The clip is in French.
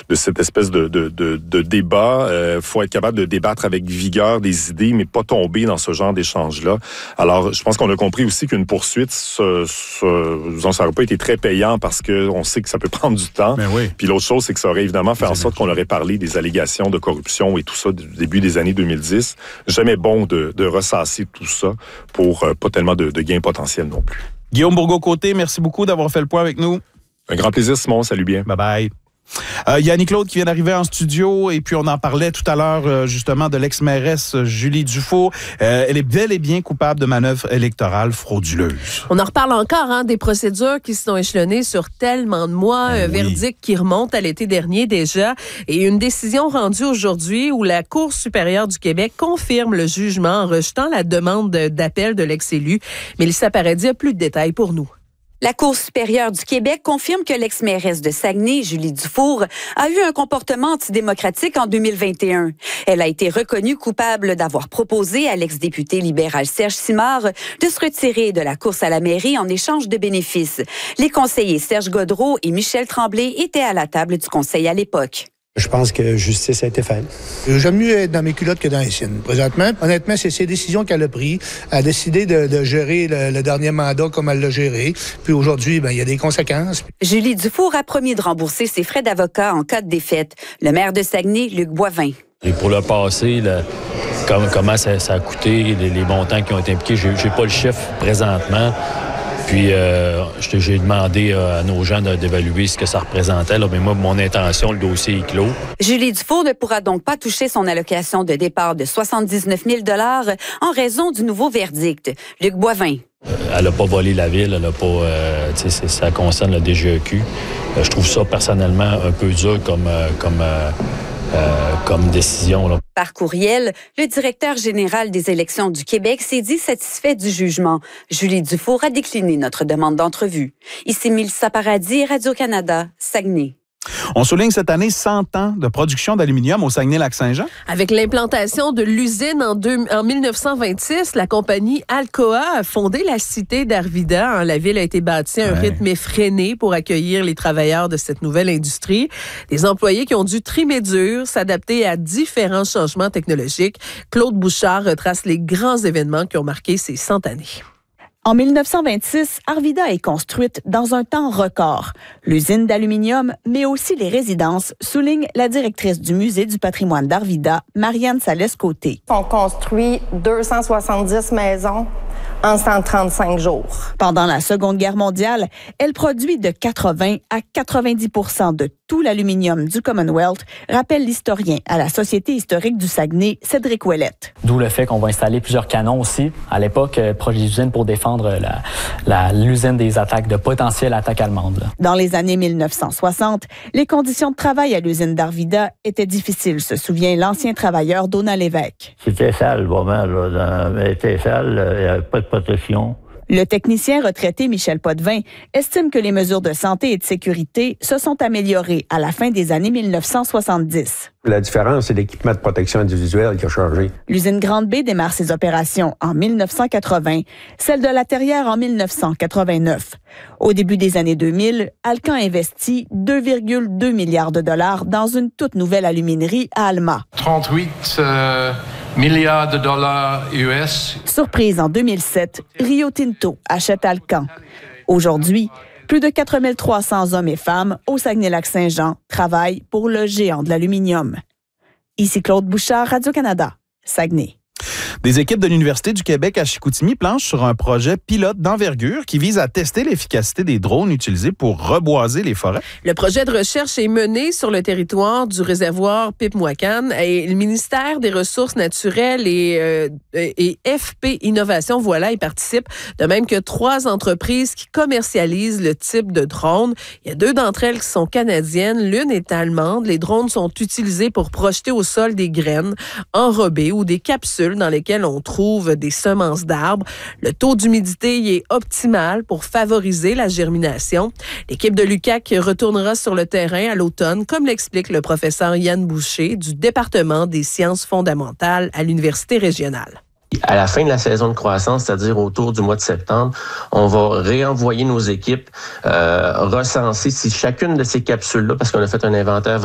cette espèce de débat. Faut être capable de débattre avec vigueur des idées, mais pas tomber dans ce genre d'échange-là. Alors, je pense qu'on a compris aussi qu'une poursuite, ça n'aurait pas été très payant parce qu'on sait que ça peut prendre du temps. Oui. Puis l'autre chose, c'est que ça aurait évidemment fait en sorte qu'on aurait parlé des allégations de corruption et tout ça du début des années 2010. Jamais bon de ressasser tout ça pour pas tellement de gains potentiels non plus. Guillaume Bourgault-Côté, merci beaucoup d'avoir fait le point avec nous. Un grand plaisir, Simon. Salut bien. Bye-bye. Il y a Annie-Claude qui vient d'arriver en studio et puis on en parlait tout à l'heure justement de l'ex-mairesse Julie Dufour. Elle est bel et bien coupable de manœuvres électorales frauduleuses. On en reparle encore des procédures qui se sont échelonnées sur tellement de mois, un verdict qui remonte à l'été dernier déjà et une décision rendue aujourd'hui où la Cour supérieure du Québec confirme le jugement en rejetant la demande d'appel de l'ex-élu. Mélissa Paradis a plus de détails pour nous. La Cour supérieure du Québec confirme que l'ex-mairesse de Saguenay, Julie Dufour, a eu un comportement antidémocratique en 2021. Elle a été reconnue coupable d'avoir proposé à l'ex-député libéral Serge Simard de se retirer de la course à la mairie en échange de bénéfices. Les conseillers Serge Godreau et Michel Tremblay étaient à la table du conseil à l'époque. Je pense que justice a été faite. J'aime mieux être dans mes culottes que dans les siennes. Présentement, honnêtement, c'est ses décisions qu'elle a prises. Elle a décidé de gérer le dernier mandat comme elle l'a géré. Puis aujourd'hui, il y a des conséquences. Julie Dufour a promis de rembourser ses frais d'avocat en cas de défaite. Le maire de Saguenay, Luc Boivin. Et pour le passé, comment ça a coûté, les montants qui ont été impliqués, j'ai pas le chiffre présentement. Puis, j'ai demandé à nos gens d'évaluer ce que ça représentait. Mais moi, mon intention, le dossier est clos. Julie Dufour ne pourra donc pas toucher son allocation de départ de 79 000 $ en raison du nouveau verdict. Luc Boivin. Elle n'a pas volé la ville, elle n'a pas... ça concerne le DGEQ. Je trouve ça, personnellement, un peu dur comme décision. Là. Par courriel, le directeur général des élections du Québec s'est dit satisfait du jugement. Julie Dufour a décliné notre demande d'entrevue. Ici Mélissa Paradis, Radio-Canada, Saguenay. On souligne cette année 100 ans de production d'aluminium au Saguenay-Lac-Saint-Jean. Avec l'implantation de l'usine en 1926, la compagnie Alcoa a fondé la cité d'Arvida. La ville a été bâtie à un rythme effréné pour accueillir les travailleurs de cette nouvelle industrie. Des employés qui ont dû trimer dur, s'adapter à différents changements technologiques. Claude Bouchard retrace les grands événements qui ont marqué ces 100 années. En 1926, Arvida est construite dans un temps record. L'usine d'aluminium, mais aussi les résidences, souligne la directrice du Musée du patrimoine d'Arvida, Marianne Salès-Côté. On construit 270 maisons en 135 jours. Pendant la Seconde Guerre mondiale, elle produit de 80 à 90% de tout l'aluminium du Commonwealth, rappelle l'historien à la Société historique du Saguenay, Cédric Ouellette. D'où le fait qu'on va installer plusieurs canons aussi. À l'époque, proche des usines pour défendre l'usine des attaques, de potentielles attaques allemandes. Dans les années 1960, les conditions de travail à l'usine d'Arvida étaient difficiles, se souvient l'ancien travailleur Donald Lévesque. C'était sale, vraiment. C'était sale, il n'y avait pas de protection. Le technicien retraité Michel Potvin estime que les mesures de santé et de sécurité se sont améliorées à la fin des années 1970. La différence, c'est l'équipement de protection individuelle qui a changé. L'usine Grande-Bay démarre ses opérations en 1980, celle de La Terrière en 1989. Au début des années 2000, Alcan investit 2,2 milliards de dollars dans une toute nouvelle aluminerie à Alma. 38 milliards de dollars US. Surprise en 2007, Rio Tinto achète Alcan. Aujourd'hui, plus de 4300 hommes et femmes au Saguenay-Lac-Saint-Jean travaillent pour le géant de l'aluminium. Ici Claude Bouchard, Radio-Canada, Saguenay. Des équipes de l'Université du Québec à Chicoutimi planchent sur un projet pilote d'envergure qui vise à tester l'efficacité des drones utilisés pour reboiser les forêts. Le projet de recherche est mené sur le territoire du réservoir Pipmouacan et le ministère des Ressources naturelles et FP Innovation, y participe, de même que 3 entreprises qui commercialisent le type de drone. Il y a 2 d'entre elles qui sont canadiennes, l'une est allemande. Les drones sont utilisés pour projeter au sol des graines enrobées ou des capsules dans lesquelles on trouve des semences d'arbres. Le taux d'humidité y est optimal pour favoriser la germination. L'équipe de l'UQAC retournera sur le terrain à l'automne, comme l'explique le professeur Yann Boucher du département des sciences fondamentales à l'Université régionale. À la fin de la saison de croissance, c'est-à-dire autour du mois de septembre, on va réenvoyer nos équipes, recenser si chacune de ces capsules-là, parce qu'on a fait un inventaire